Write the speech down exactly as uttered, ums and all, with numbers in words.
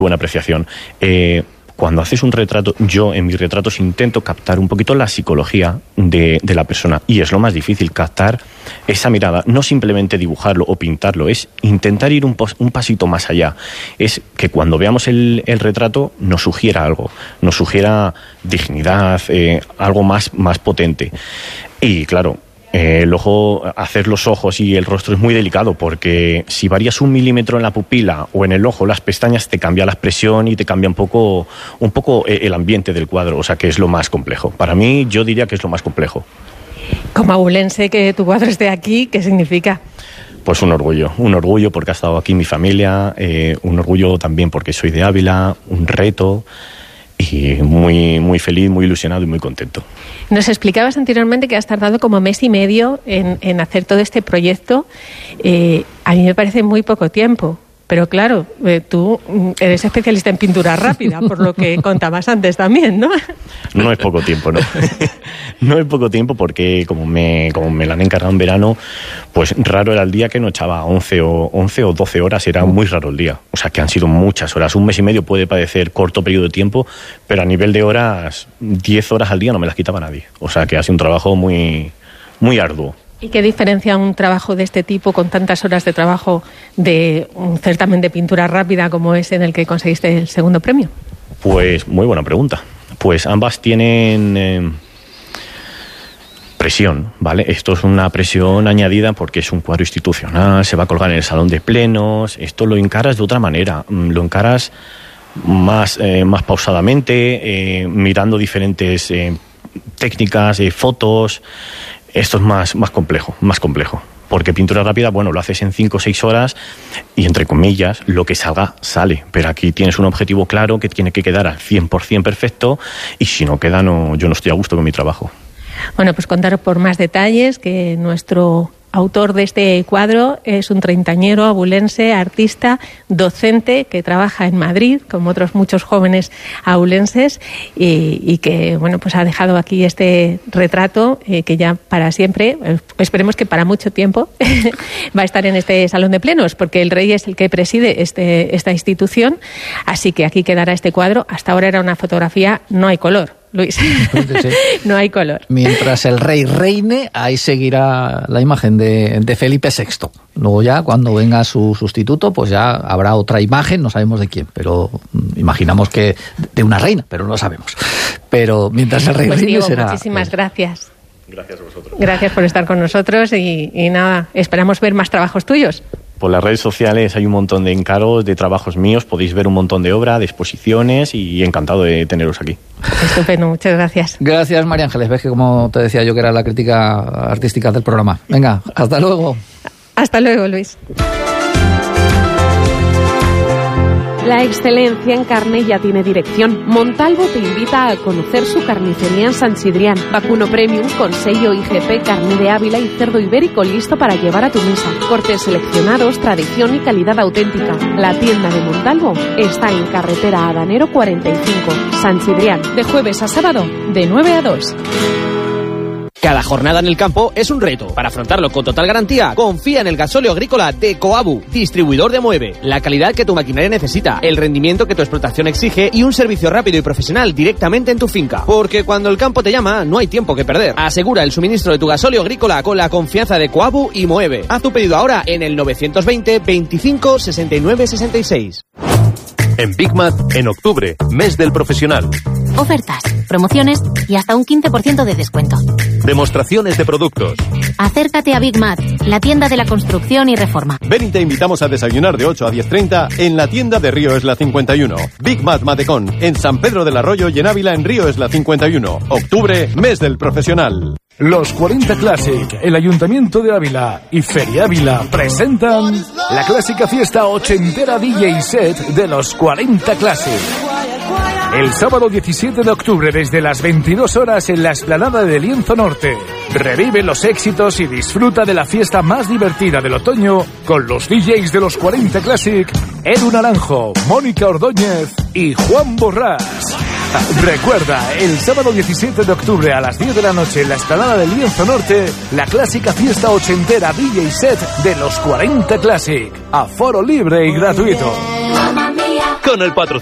Buena apreciación. Eh, cuando haces un retrato, yo en mis retratos intento captar un poquito la psicología de, de la persona, y es lo más difícil, captar esa mirada, no simplemente dibujarlo o pintarlo, es intentar ir un, pos, un pasito más allá, es que cuando veamos el, el retrato nos sugiera algo, nos sugiera dignidad, eh, algo más, más potente. Y claro, Eh, el ojo, hacer los ojos y el rostro es muy delicado, porque si varías un milímetro en la pupila o en el ojo, las pestañas, te cambia la expresión y te cambia un poco, un poco el ambiente del cuadro, o sea que es lo más complejo. Para mí, yo diría que es lo más complejo. Como abulense, que tu cuadro esté aquí, ¿qué significa? Pues un orgullo, un orgullo porque ha estado aquí mi familia, eh, un orgullo también porque soy de Ávila, un reto. Y muy, muy feliz, muy ilusionado y muy contento. Nos explicabas anteriormente que has tardado como mes y medio en, en hacer todo este proyecto. Eh, a mí me parece muy poco tiempo. Pero claro, eh, tú eres especialista en pintura rápida, por lo que contabas antes también, ¿no? No es poco tiempo, ¿no? No es poco tiempo porque como me, como me la han encargado en verano, pues raro era el día que no echaba once o doce horas, era muy raro el día. O sea que han sido muchas horas. Un mes y medio puede parecer corto periodo de tiempo, pero a nivel de horas, diez horas al día no me las quitaba nadie. O sea que ha sido un trabajo muy, muy arduo. ¿Y qué diferencia un trabajo de este tipo, con tantas horas de trabajo, de un certamen de pintura rápida como es en el que conseguiste el segundo premio? Pues muy buena pregunta. Pues ambas tienen eh, presión, ¿vale? Esto es una presión añadida porque es un cuadro institucional, se va a colgar en el salón de plenos. Esto lo encaras de otra manera, lo encaras más, eh, más pausadamente, eh, mirando diferentes eh, técnicas, eh, fotos. Esto es más, más complejo, más complejo. Porque pintura rápida, bueno, lo haces en cinco o seis horas y, entre comillas, lo que salga, sale. Pero aquí tienes un objetivo claro que tiene que quedar al cien por ciento perfecto, y si no queda, no, yo no estoy a gusto con mi trabajo. Bueno, pues contaros por más detalles que nuestro autor de este cuadro es un treintañero abulense, artista, docente, que trabaja en Madrid, como otros muchos jóvenes abulenses, y, y que, bueno, pues ha dejado aquí este retrato eh, que ya para siempre, eh, esperemos que para mucho tiempo, va a estar en este salón de plenos, porque el rey es el que preside este, esta institución, así que aquí quedará este cuadro. Hasta ahora era una fotografía, no hay color. Luis, sí. No hay color. Mientras el rey reine, ahí seguirá la imagen de, de Felipe sexto. Luego ya, cuando venga su sustituto, pues ya habrá otra imagen, no sabemos de quién, pero imaginamos que de una reina, pero no lo sabemos. Pero mientras el rey pues reine Diego, será... muchísimas eh, gracias. Gracias a vosotros. Gracias por estar con nosotros y, y nada, esperamos ver más trabajos tuyos. Por las redes sociales hay un montón de encargos, de trabajos míos, podéis ver un montón de obra, de exposiciones, y encantado de teneros aquí. Estupendo, muchas gracias. Gracias, María Ángeles. Ves que, como te decía yo, que era la crítica artística del programa. Venga, hasta luego. Hasta luego, Luis. La excelencia en carne ya tiene dirección. Montalvo te invita a conocer su carnicería en San Sidrián. Vacuno Premium con sello I G P, carne de Ávila y cerdo ibérico listo para llevar a tu mesa. Cortes seleccionados, tradición y calidad auténtica. La tienda de Montalvo está en carretera Adanero cuarenta y cinco, San Sidrián, de jueves a sábado, de nueve a dos. Cada jornada en el campo es un reto. Para afrontarlo con total garantía, confía en el gasóleo agrícola de Coabu, distribuidor de Moeve. La calidad que tu maquinaria necesita, el rendimiento que tu explotación exige y un servicio rápido y profesional directamente en tu finca. Porque cuando el campo te llama, no hay tiempo que perder. Asegura el suministro de tu gasóleo agrícola con la confianza de Coabu y Moeve. Haz tu pedido ahora en el novecientos veinte, veinticinco, sesenta y nueve, sesenta y seis. En Big Mat, en octubre, mes del profesional. Ofertas, promociones y hasta un quince por ciento de descuento. Demostraciones de productos. Acércate a Big Mat, la tienda de la construcción y reforma. Ven y te invitamos a desayunar de ocho a diez treinta en la tienda de Río Esla cincuenta y uno. Big Mat Matecón, en San Pedro del Arroyo y en Ávila en Río Esla cincuenta y uno. Octubre, mes del profesional. Los cuarenta Classic, el Ayuntamiento de Ávila y Feria Ávila presentan la clásica fiesta ochentera D J set de los cuarenta Classic. El sábado diecisiete de octubre desde las veintidós horas en la explanada de Lienzo Norte. Revive los éxitos y disfruta de la fiesta más divertida del otoño con los D Js de los cuarenta Classic, Edu Naranjo, Mónica Ordóñez y Juan Borrás. Recuerda, el sábado diecisiete de octubre a las diez de la noche en la explanada de Lienzo Norte, la clásica fiesta ochentera D J set de los cuarenta Classic. Aforo libre y gratuito. con el patrocinio